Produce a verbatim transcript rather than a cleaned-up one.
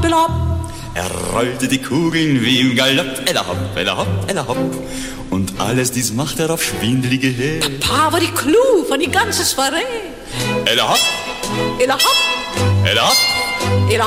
ella hopp. Er rollte die Kugeln wie im Galopp, ella hopp, ella hopp, ella hopp. Und alles dies macht er auf schwindelige Höhe. Der Paar war die Clou von die ganze Soiree. Ella hopp, Ella hopp, ella hopp, ella